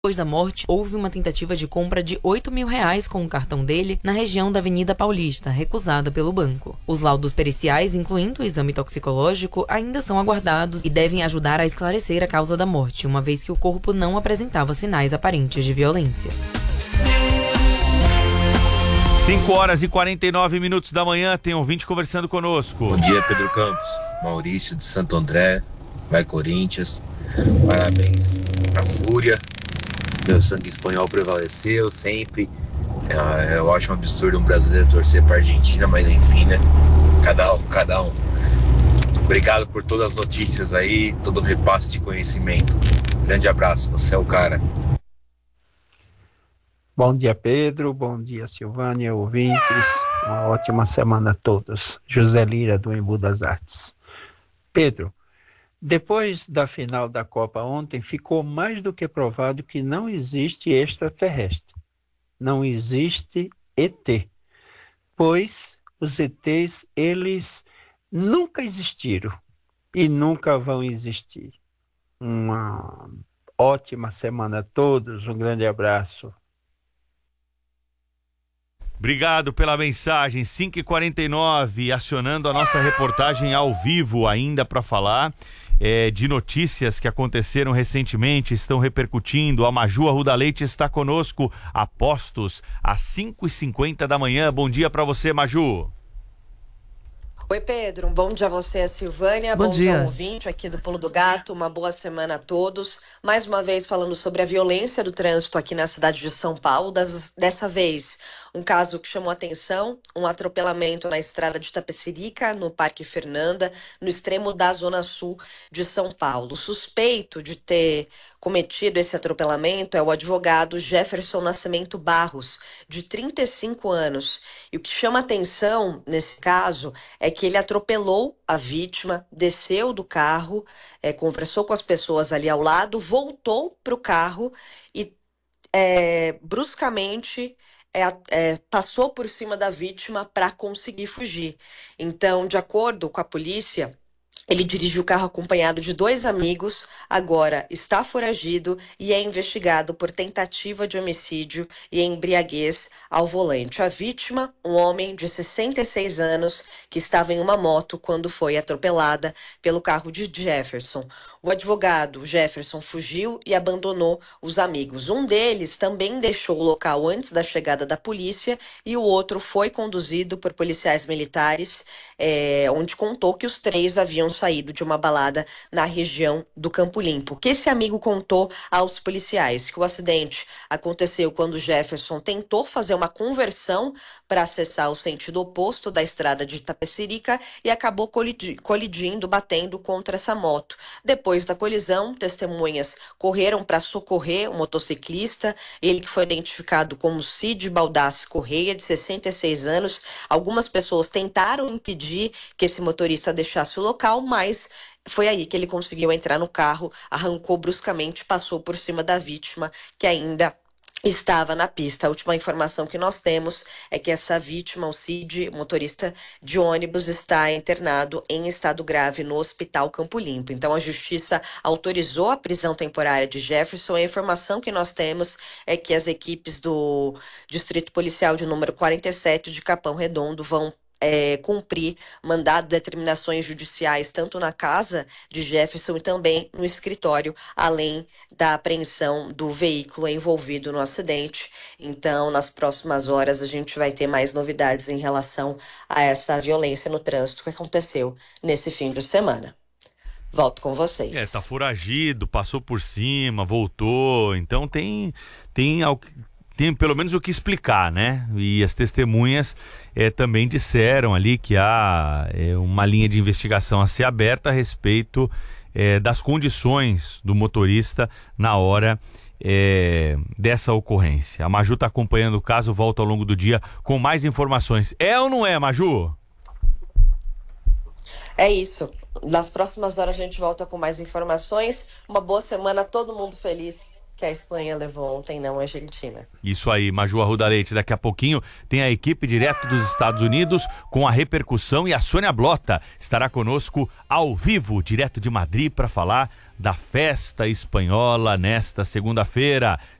Depois da morte, houve uma tentativa de compra de R$ 8.000 com o cartão dele na região da Avenida Paulista, recusada pelo banco. Os laudos periciais, incluindo o exame toxicológico, ainda são aguardados e devem ajudar a esclarecer a causa da morte, uma vez que o corpo não apresentava sinais aparentes de violência. 5h49 da manhã, tem um ouvinte conversando conosco. Bom dia, Pedro Campos. Maurício de Santo André, vai Corinthians. Parabéns pra Fúria. Meu sangue espanhol prevaleceu sempre. Eu acho um absurdo um brasileiro torcer pra Argentina, mas enfim, né? Cada um. Obrigado por todas as notícias aí, todo o repasse de conhecimento. Grande abraço, você é o cara. Bom dia, Pedro. Bom dia, Silvânia, ouvintes. Uma ótima semana a todos. José Lira, do Embu das Artes. Pedro, depois da final da Copa ontem, ficou mais do que provado que não existe extraterrestre. Não existe ET. Pois os ETs, eles nunca existiram e nunca vão existir. Uma ótima semana a todos. Um grande abraço. Obrigado pela mensagem. 5h49, acionando a nossa reportagem ao vivo ainda para falar de notícias que aconteceram recentemente, estão repercutindo. A Maju Arruda Leite está conosco, a postos, às 5h50 da manhã. Bom dia para você, Maju. Oi, Pedro, um bom dia a você, a Silvânia, bom dia ao ouvinte aqui do Pulo do Gato, uma boa semana a todos. Mais uma vez falando sobre a violência do trânsito aqui na cidade de São Paulo, dessa vez um caso que chamou atenção, um atropelamento na estrada de Itapecerica, no Parque Fernanda, no extremo da Zona Sul de São Paulo. O suspeito de ter cometido esse atropelamento é o advogado Jefferson Nascimento Barros, de 35 anos. E o que chama atenção nesse caso é que ele atropelou a vítima, desceu do carro, conversou com as pessoas ali ao lado, voltou para o carro e bruscamente passou por cima da vítima para conseguir fugir. Então, de acordo com a polícia, ele dirigiu o carro acompanhado de 2 amigos, agora está foragido e é investigado por tentativa de homicídio e embriaguez ao volante. A vítima, um homem de 66 anos, que estava em uma moto quando foi atropelada pelo carro de Jefferson. O advogado Jefferson fugiu e abandonou os amigos. Um deles também deixou o local antes da chegada da polícia e o outro foi conduzido por policiais militares, onde contou que os 3 haviam saído de uma balada na região do Campo Limpo. Que esse amigo contou aos policiais que o acidente aconteceu quando Jefferson tentou fazer uma conversão para acessar o sentido oposto da estrada de Itapecerica e acabou colidindo, batendo contra essa moto. Depois da colisão, testemunhas correram para socorrer o motociclista, ele que foi identificado como Cid Baldassi Correia, de 66 anos. Algumas pessoas tentaram impedir que esse motorista deixasse o local, mas foi aí que ele conseguiu entrar no carro, arrancou bruscamente, passou por cima da vítima, que ainda estava na pista. A última informação que nós temos é que essa vítima, o Cid, motorista de ônibus, está internado em estado grave no Hospital Campo Limpo. Então a justiça autorizou a prisão temporária de Jefferson. A informação que nós temos é que as equipes do Distrito Policial de número 47 de Capão Redondo vão cumprir mandados, determinações judiciais, tanto na casa de Jefferson e também no escritório, além da apreensão do veículo envolvido no acidente. Então, nas próximas horas, a gente vai ter mais novidades em relação a essa violência no trânsito que aconteceu nesse fim de semana. Volto com vocês. Tá foragido, passou por cima, voltou, então tem pelo menos o que explicar, né? E as testemunhas também disseram ali que há uma linha de investigação a ser aberta a respeito das condições do motorista na hora dessa ocorrência. A Maju está acompanhando o caso, volta ao longo do dia com mais informações. É ou não é, Maju? É isso. Nas próximas horas a gente volta com mais informações. Uma boa semana, todo mundo feliz. que a Espanha levou ontem, não a Argentina. Isso aí, Maju Arruda Leite. Daqui a pouquinho tem a equipe direto dos Estados Unidos com a repercussão e a Sônia Blota estará conosco ao vivo, direto de Madrid, para falar da festa espanhola nesta segunda-feira.